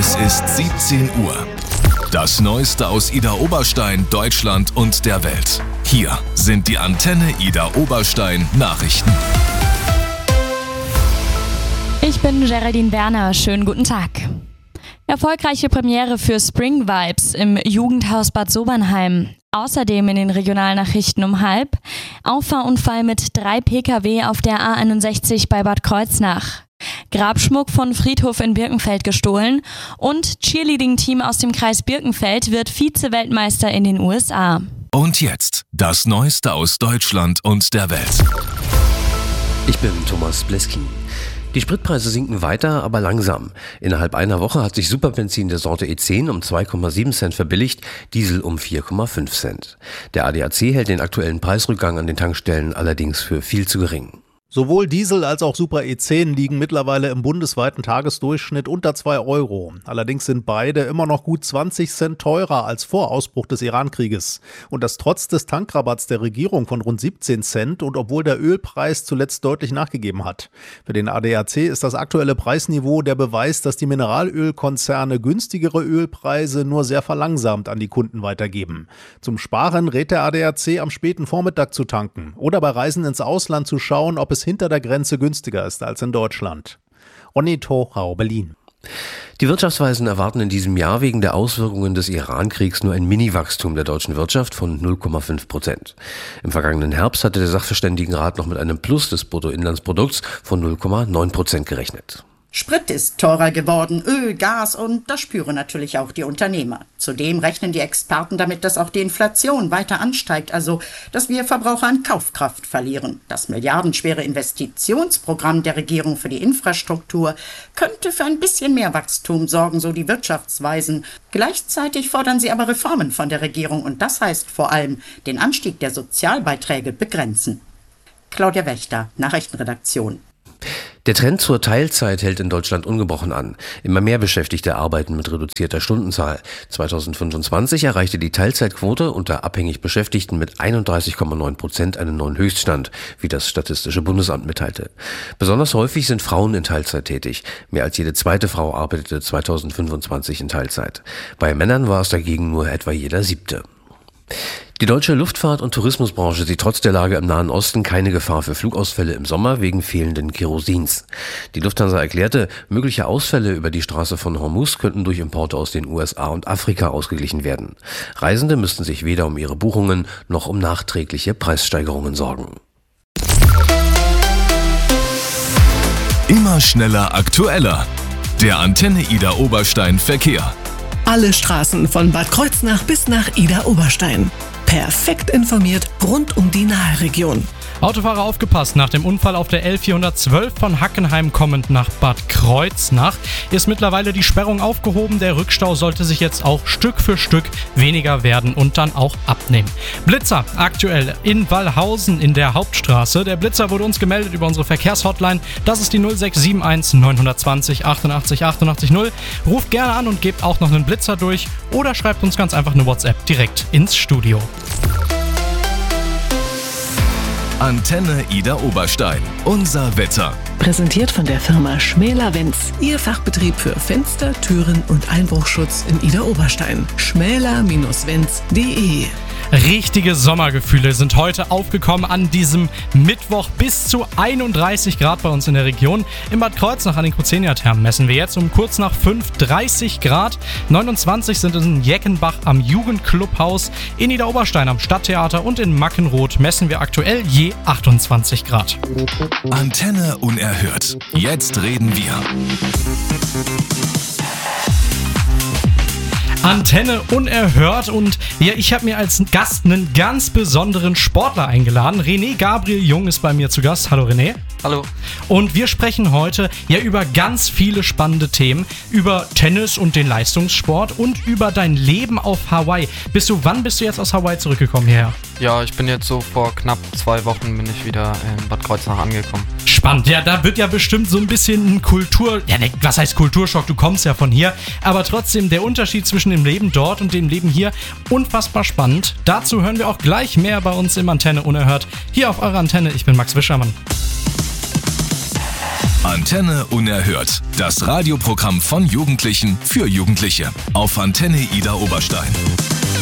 Es ist 17 Uhr. Das Neueste aus Idar Oberstein, Deutschland und der Welt. Hier sind die Antenne Idar Oberstein Nachrichten. Ich bin Geraldine Werner. Schönen guten Tag. Erfolgreiche Premiere für Spring Vibes im Jugendhaus Bad Sobernheim. Außerdem in den Regionalnachrichten um 12:30 Auffahrunfall mit 3 Pkw auf der A61 bei Bad Kreuznach. Grabschmuck von Friedhof in Birkenfeld gestohlen und Cheerleading-Team aus dem Kreis Birkenfeld wird Vize-Weltmeister in den USA. Und jetzt das Neueste aus Deutschland und der Welt. Ich bin Thomas Bleskin. Die Spritpreise sinken weiter, aber langsam. Innerhalb einer Woche hat sich Superbenzin der Sorte E10 um 2,7 Cent verbilligt, Diesel um 4,5 Cent. Der ADAC hält den aktuellen Preisrückgang an den Tankstellen allerdings für viel zu gering. Sowohl Diesel als auch Super E10 liegen mittlerweile im bundesweiten Tagesdurchschnitt unter 2 Euro. Allerdings sind beide immer noch gut 20 Cent teurer als vor Ausbruch des Iran-Krieges. Und das trotz des Tankrabatts der Regierung von rund 17 Cent und obwohl der Ölpreis zuletzt deutlich nachgegeben hat. Für den ADAC ist das aktuelle Preisniveau der Beweis, dass die Mineralölkonzerne günstigere Ölpreise nur sehr verlangsamt an die Kunden weitergeben. Zum Sparen rät der ADAC am späten Vormittag zu tanken oder bei Reisen ins Ausland zu schauen, ob es hinter der Grenze günstiger ist als in Deutschland. Ronny Torau, Berlin. Die Wirtschaftsweisen erwarten in diesem Jahr wegen der Auswirkungen des Iran-Kriegs nur ein Mini-Wachstum der deutschen Wirtschaft von 0,5%. Im vergangenen Herbst hatte der Sachverständigenrat noch mit einem Plus des Bruttoinlandsprodukts von 0,9% gerechnet. Sprit ist teurer geworden, Öl, Gas und das spüren natürlich auch die Unternehmer. Zudem rechnen die Experten damit, dass auch die Inflation weiter ansteigt, also dass wir Verbraucher an Kaufkraft verlieren. Das milliardenschwere Investitionsprogramm der Regierung für die Infrastruktur könnte für ein bisschen mehr Wachstum sorgen, so die Wirtschaftsweisen. Gleichzeitig fordern sie aber Reformen von der Regierung und das heißt vor allem den Anstieg der Sozialbeiträge begrenzen. Claudia Wächter, Nachrichtenredaktion. Der Trend zur Teilzeit hält in Deutschland ungebrochen an. Immer mehr Beschäftigte arbeiten mit reduzierter Stundenzahl. 2025 erreichte die Teilzeitquote unter abhängig Beschäftigten mit 31,9% einen neuen Höchststand, wie das Statistische Bundesamt mitteilte. Besonders häufig sind Frauen in Teilzeit tätig. Mehr als jede zweite Frau arbeitete 2025 in Teilzeit. Bei Männern war es dagegen nur etwa jeder 7. Die deutsche Luftfahrt- und Tourismusbranche sieht trotz der Lage im Nahen Osten keine Gefahr für Flugausfälle im Sommer wegen fehlenden Kerosins. Die Lufthansa erklärte, mögliche Ausfälle über die Straße von Hormuz könnten durch Importe aus den USA und Afrika ausgeglichen werden. Reisende müssten sich weder um ihre Buchungen noch um nachträgliche Preissteigerungen sorgen. Immer schneller, aktueller. Der Antenne Idar Oberstein Verkehr. Alle Straßen von Bad Kreuznach bis nach Idar Oberstein. Perfekt informiert rund um die Naheregion. Autofahrer aufgepasst, nach dem Unfall auf der L412 von Hackenheim kommend nach Bad Kreuznach ist mittlerweile die Sperrung aufgehoben. Der Rückstau sollte sich jetzt auch Stück für Stück weniger werden und dann auch abnehmen. Blitzer aktuell in Wallhausen in der Hauptstraße. Der Blitzer wurde uns gemeldet über unsere Verkehrshotline. Das ist die 0671 920 88 88 0. Ruft gerne an und gebt auch noch einen Blitzer durch oder schreibt uns ganz einfach eine WhatsApp direkt ins Studio. Antenne Idar Oberstein. Unser Wetter. Präsentiert von der Firma Schmäler-Wenz. Ihr Fachbetrieb für Fenster, Türen und Einbruchschutz in Idar Oberstein. schmäler-wenz.de. Richtige Sommergefühle sind heute aufgekommen an diesem Mittwoch. Bis zu 31 Grad bei uns in der Region. In Bad Kreuznach an den Kruzenia-Thermen messen wir jetzt um kurz nach 5 30 Grad. 29 sind in Jeckenbach am Jugendclubhaus. In Idar Oberstein am Stadttheater und in Mackenroth messen wir aktuell je 28 Grad. Antenne unerhört. Jetzt reden wir. Antenne unerhört und ja, ich habe mir als Gast einen ganz besonderen Sportler eingeladen. René Gabriel Jung ist bei mir zu Gast. Hallo René. Hallo. Und wir sprechen heute ja über ganz viele spannende Themen, über Tennis und den Leistungssport und über dein Leben auf Hawaii. Wann bist du jetzt aus Hawaii zurückgekommen hierher? Ja, ich bin jetzt so vor knapp 2 Wochen bin ich wieder in Bad Kreuznach angekommen. Spannend, ja, da wird ja bestimmt so ein bisschen ein was heißt Kulturschock, du kommst ja von hier, aber trotzdem der Unterschied zwischen dem Leben dort und dem Leben hier, unfassbar spannend. Dazu hören wir auch gleich mehr bei uns im Antenne unerhört, hier auf eurer Antenne. Ich bin Max Wischermann. Antenne Unerhört. Das Radioprogramm von Jugendlichen für Jugendliche. Auf Antenne Ida Oberstein.